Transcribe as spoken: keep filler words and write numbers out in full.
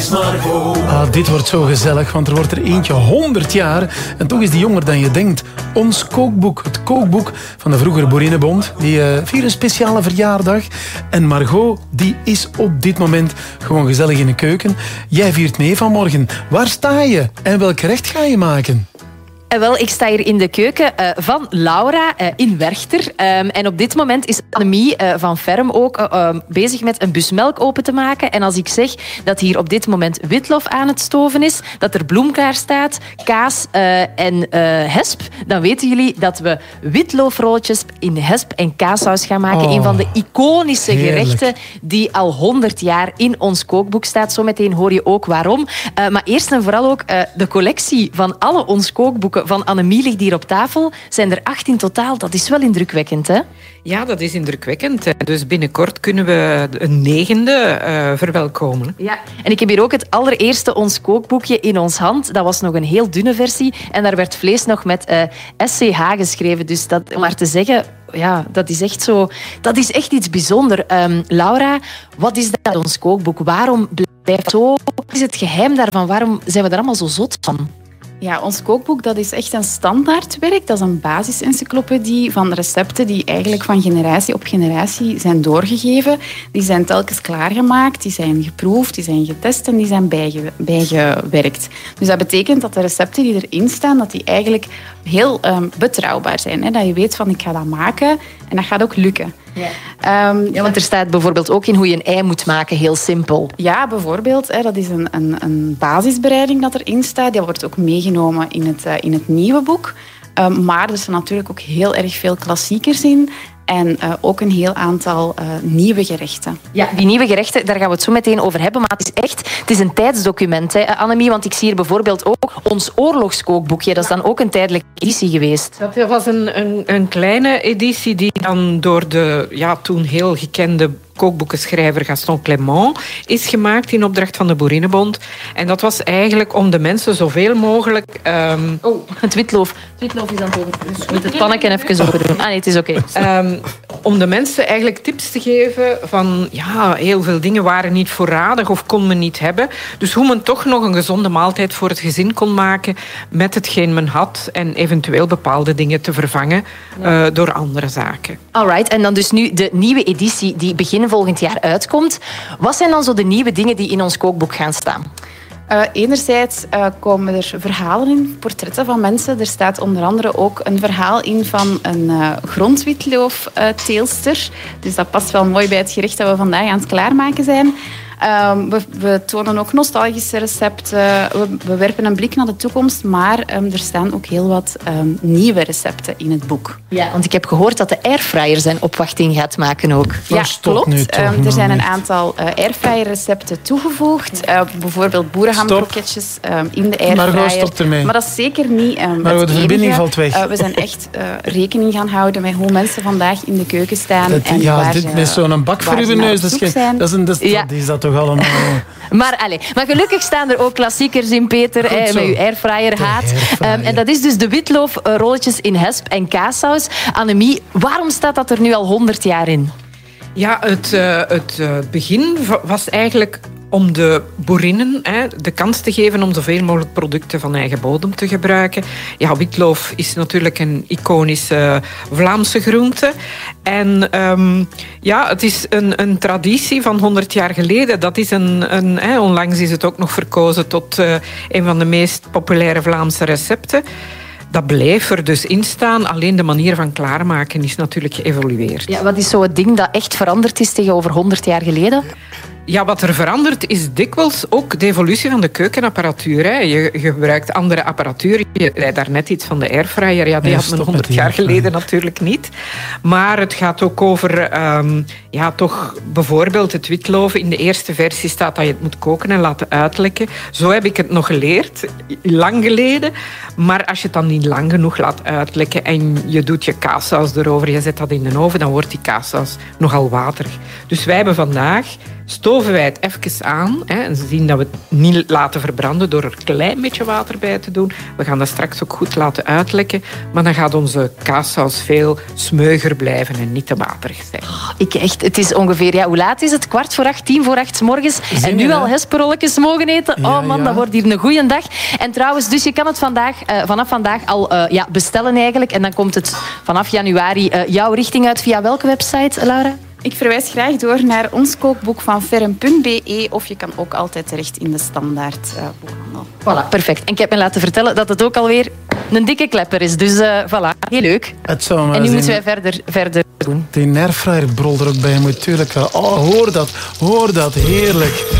is Margot. Ah, dit wordt zo gezellig, want er wordt er eentje honderd jaar. En toch is die jonger dan je denkt. Ons kookboek, het kookboek van de vroegere Boerinnenbond. Die uh, viert een speciale verjaardag. En Margot, die is op dit moment gewoon gezellig in de keuken. Jij viert mee vanmorgen. Waar sta je? En welk gerecht ga je maken? Uh, wel, ik sta hier in de keuken uh, van Laura uh, in Werchter. Um, en op dit moment is Annemie uh, van Ferm ook uh, uh, bezig met een bus melk open te maken. En als ik zeg dat hier op dit moment witlof aan het stoven is, dat er bloem klaar staat, kaas uh, en uh, hesp, dan weten jullie dat we witloofrolletjes in hesp en kaassaus gaan maken. Oh, een van de iconische heerlijk. gerechten die al honderd jaar in ons kookboek staat. Zometeen hoor je ook waarom. Uh, maar eerst en vooral ook uh, de collectie van alle ons kookboeken van Annemie ligt hier op tafel. Zijn er acht in totaal. Dat is wel indrukwekkend, hè? Ja, dat is indrukwekkend. Dus binnenkort kunnen we een negende uh, verwelkomen. Ja, en ik heb hier ook het allereerste ons kookboekje in ons hand. Dat was nog een heel dunne versie. En daar werd vlees nog met uh, S C H geschreven. Dus dat, om maar te zeggen, ja, dat is echt zo... Dat is echt iets bijzonders. Um, Laura, wat is dat ons kookboek? Waarom blijft het zo? Wat is het geheim daarvan? Waarom zijn we er allemaal zo zot van? Ja, ons kookboek dat is echt een standaardwerk. Dat is een basisencyclopedie van recepten die eigenlijk van generatie op generatie zijn doorgegeven. Die zijn telkens klaargemaakt, die zijn geproefd, die zijn getest en die zijn bijge- bijgewerkt. Dus dat betekent dat de recepten die erin staan, dat die eigenlijk heel um, betrouwbaar zijn. Hè? Dat je weet van, ik ga dat maken en dat gaat ook lukken. Ja. Um, ja, want er staat bijvoorbeeld ook in hoe je een ei moet maken, heel simpel. Ja, bijvoorbeeld. Hè, dat is een, een, een basisbereiding dat erin staat. Die wordt ook meegenomen in het, uh, in het nieuwe boek. Um, maar er staan natuurlijk ook heel erg veel klassiekers in. En uh, ook een heel aantal uh, nieuwe gerechten. Ja, die nieuwe gerechten, daar gaan we het zo meteen over hebben. Maar het is echt het is een tijdsdocument, hè, Annemie. Want ik zie hier bijvoorbeeld ook ons oorlogskookboekje. Dat is dan ook een tijdelijke editie geweest. Dat was een, een, een kleine editie die dan door de ja, toen heel gekende kookboekenschrijver Gaston Clément is gemaakt in opdracht van de Boerinnenbond. En dat was eigenlijk om de mensen zoveel mogelijk... Um... Oh, het witloof. Het witloof is aan het over. Dus moet het pannetje even open doen. Ah nee, het is oké. Okay. Um, om de mensen eigenlijk tips te geven van... Ja, heel veel dingen waren niet voorradig of kon men niet hebben. Dus hoe men toch nog een gezonde maaltijd voor het gezin kon maken met hetgeen men had en eventueel bepaalde dingen te vervangen ja. uh, door andere zaken. Alright, en dan dus nu de nieuwe editie die begin volgend jaar uitkomt. Wat zijn dan zo de nieuwe dingen die in ons kookboek gaan staan? Uh, enerzijds uh, komen er verhalen in, portretten van mensen. Er staat onder andere ook een verhaal in van een uh, grondwitloof-teelster. Uh, dus dat past wel mooi bij het gerecht dat we vandaag aan het klaarmaken zijn. Um, we, we tonen ook nostalgische recepten. We, we werpen een blik naar de toekomst. Maar um, er staan ook heel wat um, nieuwe recepten in het boek. Ja, want ik heb gehoord dat de airfryer zijn opwachting gaat maken ook. Ja, klopt. Um, er zijn een aantal uh, airfryer recepten toegevoegd. Uh, bijvoorbeeld boerenhamkroketjes um, in de airfryer. Maar stop ermee. Maar dat is zeker niet um, maar het de verbinding enige. valt weg. Uh, we zijn echt uh, rekening gaan houden met hoe mensen vandaag in de keuken staan. Dat, en ja, waar dit ze, met zo'n bak voor uw neus. Dat is, geen, dat is, een, dat is, ja. dat is dat toch allemaal... Maar, allez, maar gelukkig staan er ook klassiekers in, Peter, hè, met uw airfryer haat. Airfryer. Um, en dat is dus de witloofrolletjes in hesp en kaassaus. Annemie, waarom staat dat er nu al honderd jaar in? Ja, het, uh, het uh, begin was eigenlijk om de boerinnen hè, de kans te geven om zoveel mogelijk producten van eigen bodem te gebruiken. Ja, witloof is natuurlijk een iconische Vlaamse groente. En um, ja, het is een, een traditie van honderd jaar geleden. Dat is een, een, hè, onlangs is het ook nog verkozen tot uh, een van de meest populaire Vlaamse recepten. Dat blijft er dus in staan. Alleen de manier van klaarmaken is natuurlijk geëvolueerd. Ja, wat is zo het ding dat echt veranderd is tegenover honderd jaar geleden? Ja, wat er verandert is dikwijls ook de evolutie van de keukenapparatuur. Hè. Je, je gebruikt andere apparatuur. Je zei daarnet iets van de airfryer. Ja, die nee, had men honderd jaar geleden natuurlijk niet. Maar het gaat ook over... Um, ja, toch bijvoorbeeld het witloven. In de eerste versie staat dat je het moet koken en laten uitlekken. Zo heb ik het nog geleerd. Lang geleden. Maar als je het dan niet lang genoeg laat uitlekken en je doet je kaassaus erover, je zet dat in de oven, dan wordt die kaassaus nogal waterig. Dus wij hebben vandaag stoven wij het even aan. Hè, en ze zien dat we het niet laten verbranden door er een klein beetje water bij te doen. We gaan dat straks ook goed laten uitlekken. Maar dan gaat onze kaassaus veel smeuiger blijven en niet te waterig zijn. Oh, ik echt, het is ongeveer, ja, hoe laat is het? Kwart voor acht, tien voor acht 's morgens. Zin en nu in, al hè? hesperolletjes mogen eten. Ja, oh man, ja. dat wordt hier een goeie dag. En trouwens, dus je kan het vandaag, uh, vanaf vandaag al uh, ja, bestellen eigenlijk. En dan komt het vanaf januari uh, jouw richting uit. Via welke website, Laura? Ik verwijs graag door naar ons kookboek van ferm punt b e of je kan ook altijd terecht in de standaard uh, boekhandel. Voilà, perfect. En ik heb me laten vertellen dat het ook alweer een dikke klepper is. Dus uh, voilà, heel leuk. Het zou maar En nu zijn. moeten wij verder, verder doen. Die airfryer brol er ook bij moet, tuurlijk wel. Oh, hoor dat, hoor dat, heerlijk.